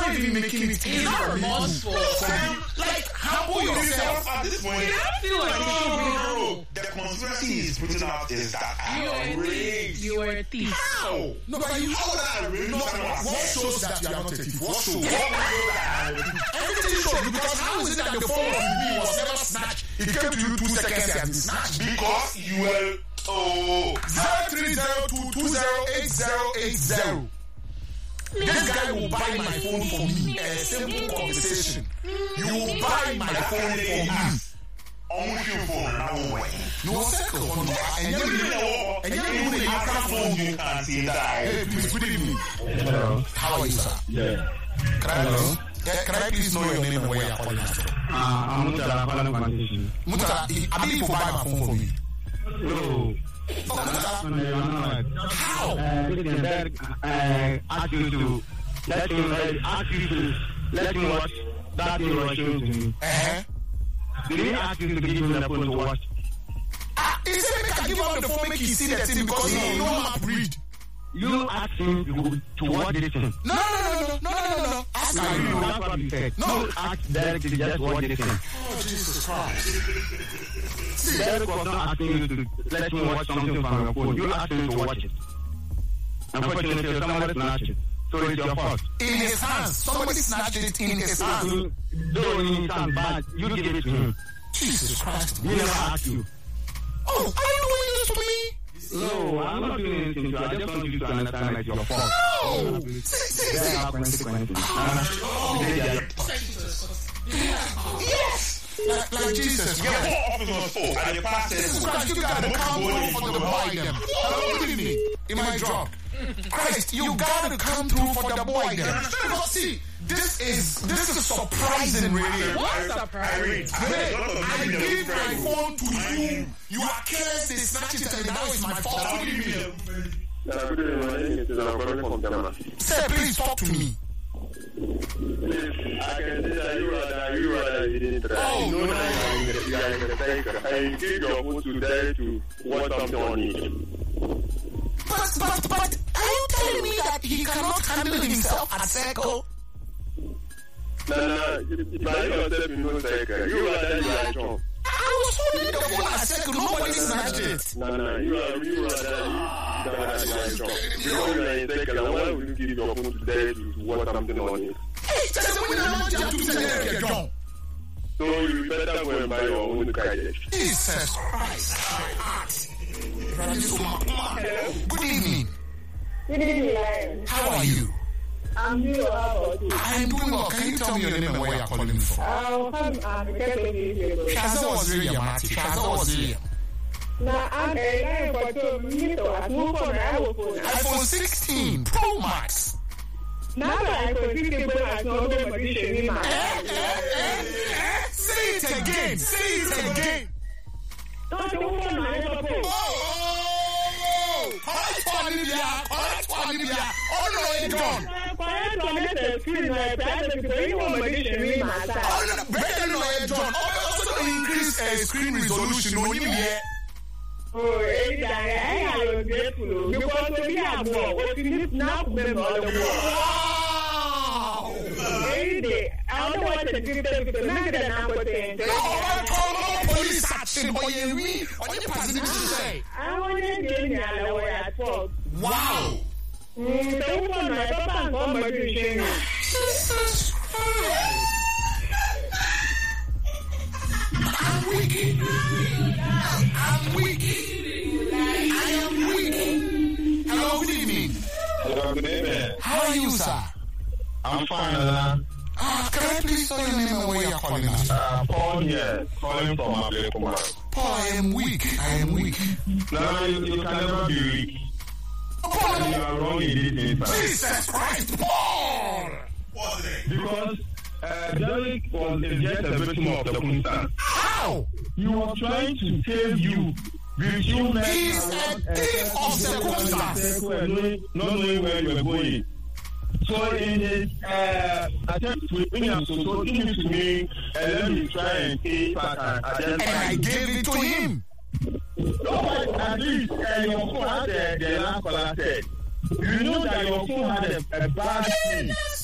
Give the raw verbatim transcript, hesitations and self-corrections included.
not even making it. He's not remorseful. Like, humble yourself at this point. I feel like no, the conspiracy is putting out is that I am rich. You are a thief. How? No, but you How would I really know what, what shows that you are not a thief? What shows? What shows that I am a thief? Everything shows, because how is it that the phone on me was never snatched? It came to you two seconds and it's snatched. Because you were oh zero three zero two two zero eight zero eight zero. This guy will buy my phone for me. A simple conversation. You will buy my phone for me. Almost your phone now way. No second. And you know, and you know the other phone you can't see that. Hey, please, good evening. Hello. How are you, sir? Yeah. Can I, Hello. Yeah, can I please know your name and where you're calling us from? Uh, I'm Mutala calling from Plantation. Mutala, I mean, you buy my phone for me. No. Oh, Mutala. How? Uh, listen, that, uh, ask you to let him, uh, ask you to let him watch that thing you were showing to me. Uh-huh. Did he ask you to give him the phone to watch? Ah, he said make I give him the phone, make he see the thing because he know I'm a breed. You asked him to, to watch this thing. No, no, no, no, no, no, no, no. Ask I him. know, that's what you said. No. You asked Derek to just watch this thing. Oh, Jesus Christ. See, Derek was not asking you to let him watch something from your phone. You asked him to watch it. Unfortunately, somebody snatched it. So it's your fault. In his hands. Somebody snatched it in his hands. Though in his hands, but you gave it to him. Jesus Christ. He never asked you. Oh, are you doing this to me? No, I'm not doing anything to you. I just want you to understand that it's your fault. No. See, see, There see. are consequences. Uh, Yes. Like, like Jesus. Get Yeah. four officers on four, and the pastor Jesus is Christ, you gotta come through for the boy them. Hello, good evening. In my job. Christ, you gotta come through for the boy them. Because see, this is this is surprising, really. What's surprising? Hey, I give my phone to you. You are careless, they snatch it, and now it's my fault. What do you mean? Uh, good evening, my name is I'm calling from Ghana. Sir, please talk to me. Please, I can see that you rather, you rather you didn't try. Oh, you know no. that you are in the bank. I give your phone to there to watch something on it. But, but, but, are you telling me that he cannot handle himself at circle? No, no, by yourself in no circle. You rather you are strong. I was holding the phone at circle, nobody snatched it. No, no, you are, you rather you are strong. Because you are in circle, and why would you give your phone to there to watch something on it? Hey, just when I'm not to say you're young. So you better go and buy your own gadget. Jesus Christ, my heart. Good evening. Good evening, Lion. How are you? I'm doing well. How about you? I am doing well. Can you tell me your name and where you're calling me from? I'll come and get to you. Shaza was really a Mati. Shaza was really. Now, I'm a lion for two minutes. I move on. I will phone. iPhone sixteen Pro Max. Now, I can see the boy has no competition in my Say it again. Say it again. Don't you want my phone? Oh, correct for Libya. Correct for Libya. Oh no, it's gone. Quiet on the screen. I tried to bring you competition in my side. Oh no, better no, it's gone. Also increase uh, screen resolution. No, you hear? Oh, eh, I am grateful because we have more. What you need now to be all the world. Wow. Every day, I don't want to do that because I'm going to ten. Oh, call no police action. Or you read, or you pass it to say. I want to get me a lawyer at fault. Wow. Hmm, don't want my papa and mom to do shame. Jesus Christ. I'm weak. I'm weak. I am weak. Hello, good evening. Hello, good evening. How are you, sir? I'm fine, uh, Ah, can I please tell your name and where you're calling us? uh, Paul here, calling from Ablekuma. Paul, I am weak. I am weak. No, you, you can never be weak. Paul, You are wrong in this instance. Jesus Christ, Paul! Because uh, Derek was just a victim of the circumstance. How? He was trying to save you. With you He's a thief of circumstance. not knowing where you were going. So in his uh, attempt to bring him so so give it to me and let me try and pay back and And I gave it to him. No, at least uh, your phone had the, the last caller said. You know that your phone had a, a bad thing